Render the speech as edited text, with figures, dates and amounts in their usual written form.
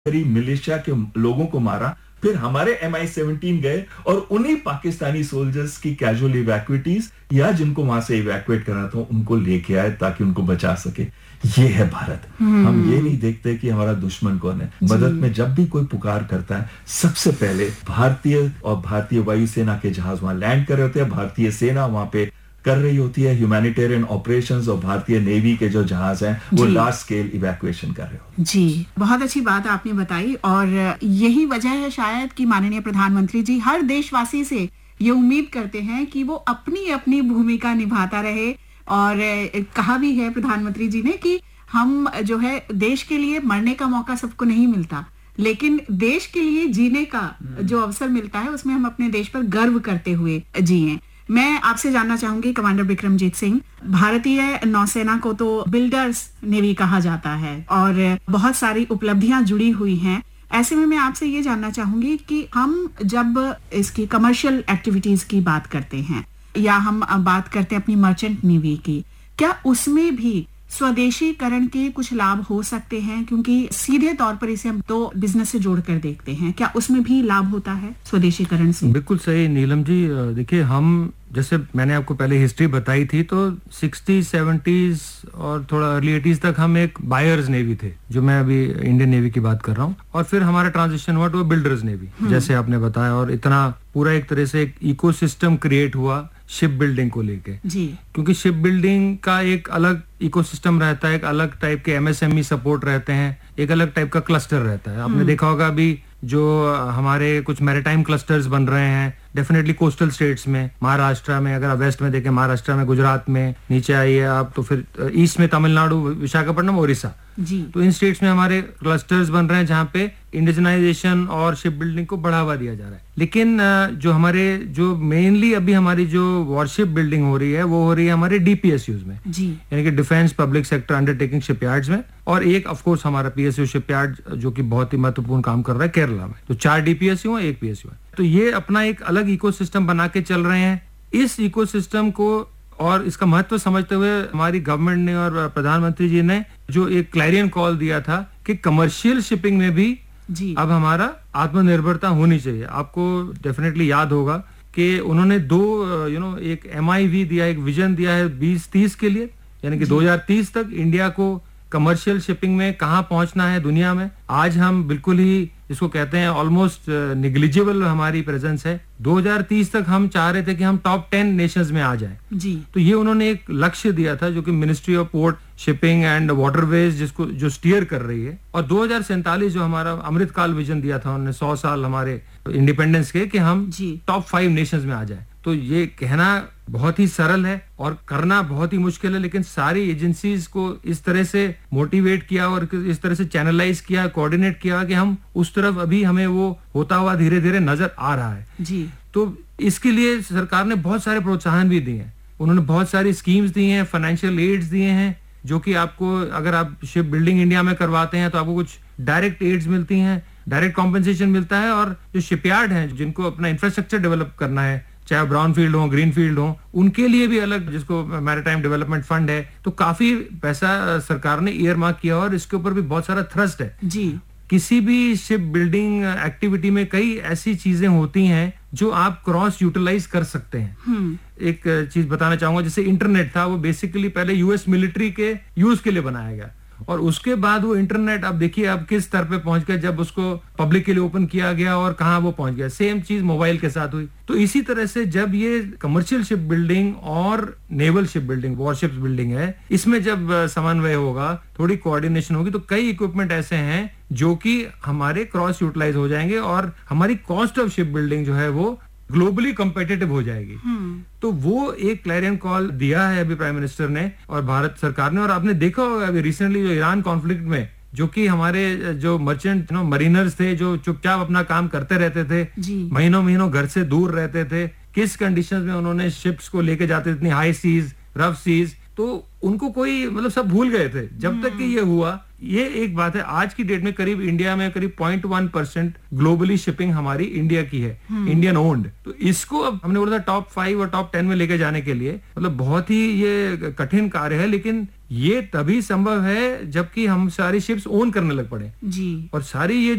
करीब मिलिशिया के लोगों को मारा, फिर हमारे MI-17 गए और उन्हीं पाकिस्तानी सोल्जर्स की कैजुअल इवैक्यूटीज या जिनको वहां से इवैक्यूएट करना था उनको लेके आए ताकि उनको बचा सके। ये है भारत। हम ये नहीं देखते कि हमारा दुश्मन कौन है। मदद में जब भी कोई पुकार करता है, सबसे पहले भारतीय वायुसेना के जहाज वहां लैंड कर रहे होते हैं, भारतीय सेना वहां पे कर रही होती है ह्यूमैनिटेरियन ऑपरेशंस, और भारतीय नेवी के जो जहाज हैं वो लार्ज स्केल इवैक्यूएशन कर रहे होते हैं। जी, बहुत अच्छी बात आपने बताई, और यही वजह है शायद कि माननीय प्रधानमंत्री जी हर देशवासी से ये उम्मीद करते हैं कि वो अपनी अपनी भूमिका निभाता रहे। और कहा भी है प्रधानमंत्री जी ने कि हम जो है देश के लिए मरने का मौका सबको नहीं मिलता, लेकिन देश के लिए जीने का जो अवसर मिलता है उसमें हम अपने देश पर गर्व करते हुए जिएं। मैं आपसे जानना चाहूंगी कमांडर बिक्रमजीत सिंह, भारतीय नौसेना को तो बिल्डर्स नेवी कहा जाता है और बहुत सारी उपलब्धियां जुड़ी हुई हैं। ऐसे में मैं आपसे ये जानना चाहूंगी कि हम जब इसकी कमर्शियल एक्टिविटीज की बात करते हैं या हम बात करते हैं अपनी मर्चेंट नेवी की, क्या उसमें भी स्वदेशीकरण के कुछ लाभ हो सकते हैं? क्योंकि सीधे तौर पर इसे हम तो बिजनेस से जोड़कर देखते हैं, क्या उसमें भी लाभ होता है स्वदेशीकरण से? बिल्कुल सही नीलम जी। देखिए, हम जैसे मैंने आपको पहले हिस्ट्री बताई थी, तो 60s, 70s और थोड़ा अर्ली 80s तक हम एक बायर्स नेवी थे, जो मैं अभी इंडियन नेवी की बात कर रहा हूँ, और फिर हमारा ट्रांजिशन हुआ टू बिल्डर्स नेवी, जैसे आपने बताया, और इतना पूरा एक तरह से एक इकोसिस्टम क्रिएट हुआ शिप बिल्डिंग को लेके जी। क्योंकि शिप बिल्डिंग का एक अलग इकोसिस्टम रहता है, एक अलग टाइप के MSME सपोर्ट रहते हैं, एक अलग टाइप का क्लस्टर रहता है। आपने देखा होगा अभी जो हमारे कुछ मैरीटाइम क्लस्टर्स बन रहे हैं डेफिनेटली कोस्टल स्टेट्स में, महाराष्ट्र में, अगर आप वेस्ट में देखें महाराष्ट्र में, गुजरात में, नीचे आइए आप तो फिर ईस्ट में तमिलनाडु, विशाखापट्टनम, ओडिशा जी। तो इन स्टेट्स में हमारे क्लस्टर्स बन रहे हैं जहाँ पे इंडिजनाइजेशन और शिप बिल्डिंग को बढ़ावा दिया जा रहा है। लेकिन जो मेनली अभी हमारी जो वॉरशिप बिल्डिंग हो रही है वो हो रही है हमारे DPSUs में जी, यानी कि defence public sector undertaking shipyards में, और एक ऑफ कोर्स हमारा PSU शिपयार्ड जो कि बहुत ही महत्वपूर्ण काम कर रहा है केरला में। तो 4 DPSU है, 1 PSU है। तो ये अपना एक अलग इकोसिस्टम बना के चल रहे हैं। इस इकोसिस्टम को और इसका महत्व समझते हुए हमारी गवर्नमेंट ने और प्रधानमंत्री जी ने जो एक क्लैरियन कॉल दिया था कि कमर्शियल शिपिंग में भी जी अब हमारा आत्मनिर्भरता होनी चाहिए। आपको डेफिनेटली याद होगा कि उन्होंने एक MIV दिया, एक विजन दिया है 2030 के लिए, यानी कि 2030 तक इंडिया को कमर्शियल शिपिंग में कहां पहुंचना है दुनिया में। आज हम बिल्कुल ही इसको कहते हैं ऑलमोस्ट निग्लिजिबल हमारी प्रेजेंस है। 2030 तक हम चाह रहे थे कि हम टॉप 10 नेशंस में आ जाएं जी। तो ये उन्होंने एक लक्ष्य दिया था जो कि ministry of port shipping and waterways जिसको जो स्टीयर कर रही है, और 2047 जो हमारा अमृतकाल विजन दिया था उन्होंने 100 साल हमारे इंडिपेंडेंस के, कि हम टॉप 5 नेशंस में आ जाए। तो ये कहना बहुत ही सरल है और करना बहुत ही मुश्किल है, लेकिन सारी एजेंसीज को इस तरह से मोटिवेट किया और इस तरह से चैनलाइज किया, कोऑर्डिनेट किया कि हम उस तरफ अभी हमें वो होता हुआ धीरे धीरे नजर आ रहा है जी। तो इसके लिए सरकार ने बहुत सारे प्रोत्साहन भी दिए हैं, उन्होंने बहुत सारी स्कीम्स दी हैं, फाइनेंशियल एड्स दिए हैं, जो कि आपको अगर आप शिप बिल्डिंग इंडिया में करवाते हैं तो आपको कुछ डायरेक्ट एड्स मिलती हैं, डायरेक्ट कॉम्पेंसेशन मिलता है, और जो शिपयार्ड हैं जिनको अपना इंफ्रास्ट्रक्चर डेवलप करना है, चाहे ब्राउन फील्ड हो, ग्रीन फील्ड हो, उनके लिए भी अलग जिसको मैरीटाइम डेवलपमेंट फंड है, तो काफी पैसा सरकार ने ईयर मार्क किया और इसके ऊपर भी बहुत सारा थ्रस्ट है जी। किसी भी शिप बिल्डिंग एक्टिविटी में कई ऐसी चीजें होती हैं जो आप क्रॉस यूटिलाइज कर सकते हैं। एक चीज बताना चाहूंगा, जैसे इंटरनेट था, वो बेसिकली पहले US मिलिट्री के यूज के लिए बनाया गया, और उसके बाद वो इंटरनेट अब देखिए अब किस स्तर पे पहुंच गया जब उसको पब्लिक के लिए ओपन किया गया और कहां वो पहुंच गया। सेम चीज मोबाइल के साथ हुई। तो इसी तरह से जब ये कमर्शियल शिप बिल्डिंग और naval ship building, warships building है, इसमें जब समन्वय होगा, थोड़ी कोऑर्डिनेशन होगी, तो कई इक्विपमेंट ऐसे हैं जो कि हमारे क्रॉस यूटिलाइज हो जाएंगे और हमारी कॉस्ट ऑफ शिप बिल्डिंग जो है वो ग्लोबली कम्पिटिटिव हो जाएगी। तो वो एक क्लैरियन कॉल दिया है अभी प्राइम मिनिस्टर ने और भारत सरकार ने। और आपने देखा होगा अभी रिसेंटली जो ईरान कॉन्फ्लिक्ट में जो कि हमारे जो मर्चेंट मरीनर्स थे जो चुपचाप अपना काम करते रहते थे, महीनों महीनों घर से दूर रहते थे, किस कंडीशंस में उन्होंने शिप्स को लेके जाते थे, इतनी हाई सीज, रफ सीज, तो उनको कोई मतलब सब भूल गए थे जब तक कि ये हुआ। ये एक बात है। आज की डेट में करीब इंडिया में करीब 0.1% ग्लोबली शिपिंग हमारी इंडिया की है, इंडियन ओन्ड। तो इसको अब हमने बोला था टॉप 5 और टॉप 10 में लेके जाने के लिए मतलब बहुत ही ये कठिन कार्य है, लेकिन ये तभी संभव है जबकि हम सारी शिप्स ओन करने लग पड़े जी। और सारी ये